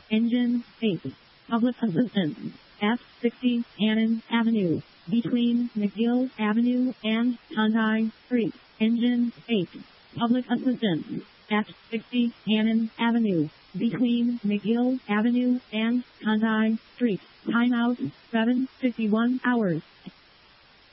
Engine 8. Public assistance. F60 Annan Avenue. Between McGill Avenue and Tondai Street. Engine 8. Public assistance. F60 Annan Avenue. Between McGill Avenue and Tondai Street. Timeout 7:51 hours.